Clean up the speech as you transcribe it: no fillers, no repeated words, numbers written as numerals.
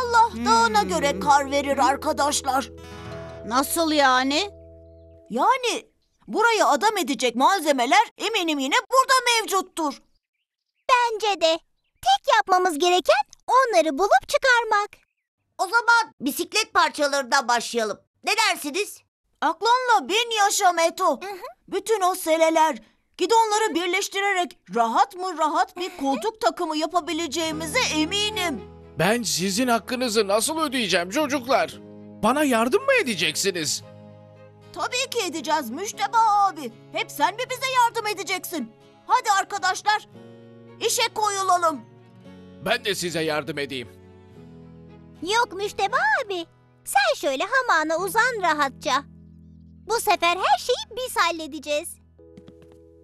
Allah dağına göre kar verir arkadaşlar. Nasıl yani? Yani burayı adam edecek malzemeler eminim yine burada mevcuttur. Bence de. Tek yapmamız gereken onları bulup çıkarmak. O zaman bisiklet parçalarından başlayalım. Ne dersiniz? Aklınla bin yaşa Meto. Bütün o seleler, gidonları birleştirerek rahat mı rahat bir koltuk takımı yapabileceğimize eminim. Ben sizin hakkınızı nasıl ödeyeceğim çocuklar? Bana yardım mı edeceksiniz? Tabii ki edeceğiz Müşteba abi. Hep sen mi bize yardım edeceksin? Hadi arkadaşlar, işe koyulalım. Ben de size yardım edeyim. Yok Müşteba abi. Sen şöyle hamağına uzan rahatça. Bu sefer her şeyi biz halledeceğiz.